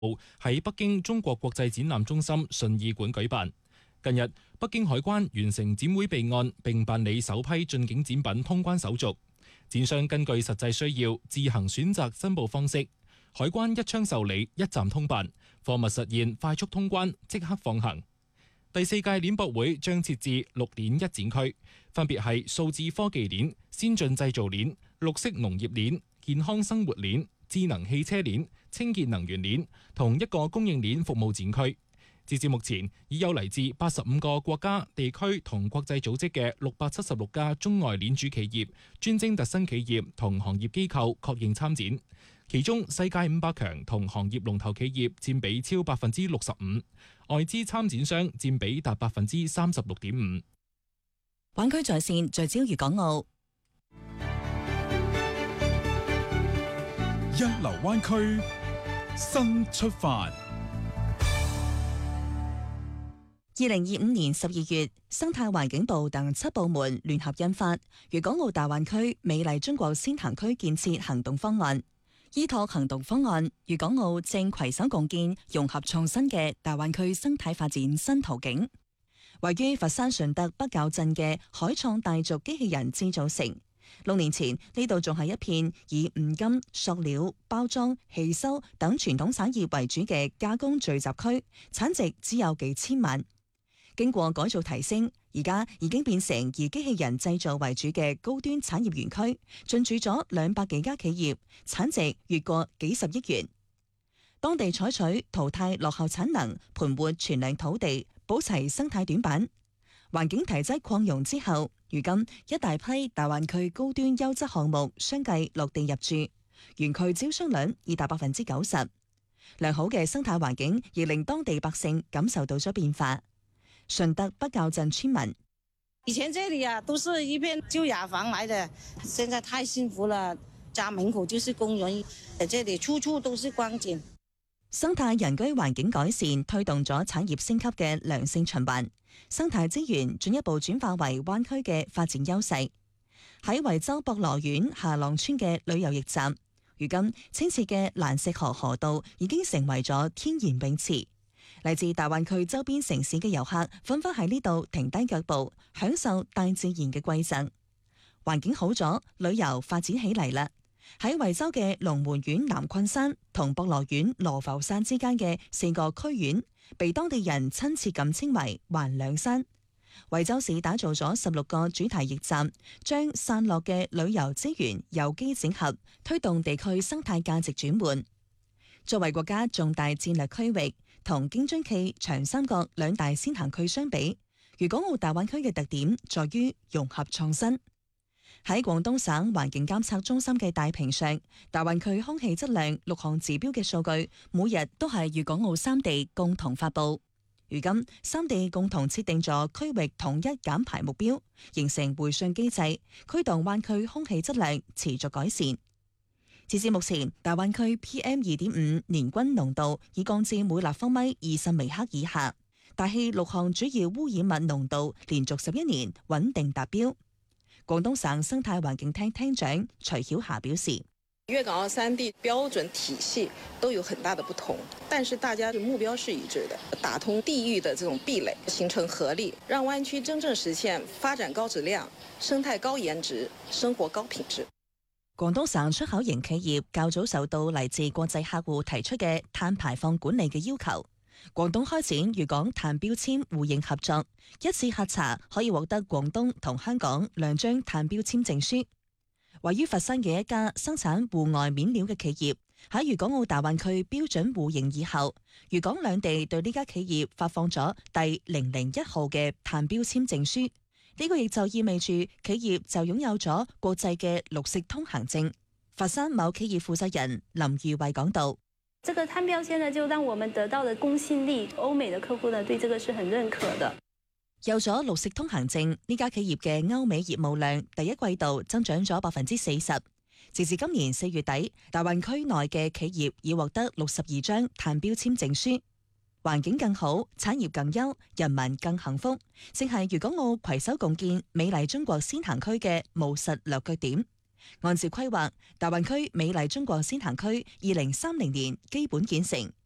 喺北京中國國際展覽中心順義館舉辦。近日，北京海關完成展會備案並辦理首批進境展品通關手續，展商根據實際需要自行選擇申報方式，海關一窗受理，一站通辦，貨物實現快速通關，即刻放行。第4屆鏈博會將設置6鏈一展區，分別係數字科技鏈、先進製造鏈、綠色農業鏈、健康生活鏈、智能汽車鏈、清潔能源鏈同一個供應鏈服務展區。截至目前，已有嚟自85個國家、地區同國際組織嘅676家中外鏈主企業、專精特新企業同行業機構確認參展，其中世界500強同行業龍頭企業佔比超65%，外資參展商佔比達36.5%。 灣區在線聚焦粵港澳， 一流灣區，新出發。 2025年12月，生態環境部等7部門聯合印發《粵港澳大灣區美麗中國先行區建設行動方案》。依託行動方案，粵港澳正攜手共建融合創新嘅大灣區生態發展新途徑。位於佛山順德北滘鎮嘅海創大族機器人製造城，6年前呢度仲係一片以五金、塑料、包裝、汽修等傳統產業為主嘅加工聚集區，產值只有幾千萬。經過改造提升，而家已經變成以機器人製造為主嘅高端產業園區，進駐咗200幾家企業，產值越過幾十億元。當地採取淘汰落後產能、盤活存量土地，補齊生態短板，環境體質擴容之後，如今一大批大灣區高端優質項目相繼落地入駐，園區招商率已達90%。良好嘅生態環境亦令當地百姓感受到咗變化。順德北滘鎮村民： 以前這裏啊，都是一片舊雅房來的，現在太幸福了，家門口就是公園，在這裏處處都是光景。 生態人居環境改善推動咗產業升級嘅良性循環，生態資源進一步轉化為灣區嘅發展優勢。喺惠州博羅縣下浪村嘅旅遊驛站，如今清澈嘅蘭石河河道已經成為咗天然泳池。嚟自大灣區周邊城市嘅遊客紛紛喺呢度停低腳步，享受大自然嘅饋贈。環境好咗，旅遊發展起嚟啦。喺惠州嘅龍門縣南昆山同博羅縣羅浮山之間嘅4個區縣，被當地人親切咁稱為環兩山。惠州市打造咗16個主題驛站，將散落嘅旅遊資源有機整合，推動地區生態價值轉換。作為國家重大戰略區域，同京津冀、長三角2大先行區相比，粵港澳大灣區嘅特點在於融合創新。喺廣東省環境監測中心嘅大屏上，大灣區空氣質量6項指標嘅數據，每日都係粵港澳3地共同發布。如今3地共同設定咗區域統一減排目標，形成回旋機制，驅動灣區空氣質量持續改善。截至目前，大灣區 PM2.5 年均濃度已降至每立方米20微克以下，大氣6項主要污染物濃度連續11年穩定達標。廣東省生態環境廳廳長徐曉霞表示， 粵港澳3地標準體系都有很大的不同，但是大家的目標是一致的，打通地域的這種壁壘，形成合力，讓灣區真正實現發展高質量、生態高顏值、生活高品質。 廣東省出口型企業較早受到嚟自國際客戶提出嘅碳排放管理嘅要求，廣東開展粵港碳標籤互認合作，一次核查可以獲得廣東同香港2張碳標籤證書。位於佛山嘅一家生產戶外面料嘅企業，喺粵港澳大灣區標準互認以後，粵港兩地對呢家企業發放咗第001號嘅碳標籤證書。呢個亦就意味住企業就擁有咗國際嘅綠色通行證。佛山某企業負責人林裕慧講道： 這個碳標籤呢，就讓我們得到的公信力，歐美的客戶呢對這個是很認可的。 有咗綠色通行證，呢家企業嘅歐美業務量第一季度增長咗40%。截至今年4月底，大灣區內嘅企業已獲得62張碳標籤證書。環境更好，產業更優，人民更幸福，正係粵港澳攜手共建美麗中國先行區嘅務實落腳點。按照規劃，大灣區美麗中國先行區2030年基本建成，